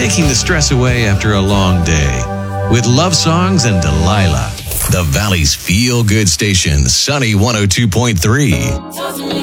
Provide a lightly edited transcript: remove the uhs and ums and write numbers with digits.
taking the stress away after a long day. With love songs and Delilah. The Valley's feel-good station, Sunny 102.3.